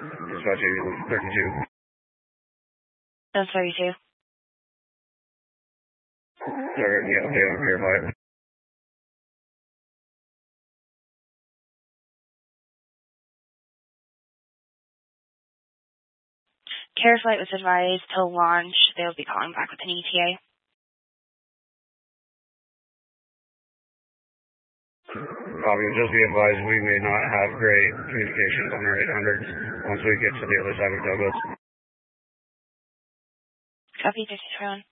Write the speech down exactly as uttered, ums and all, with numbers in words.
Dispatch thirty-two. That's thirty-two. Sorry, yeah, okay, I'll verify it. Care flight was advised to launch. They'll be calling back with an E T A. Copy, just be advised we may not have great communications on our eight hundreds once we get to the other side of Douglas. Copy, fifty-one.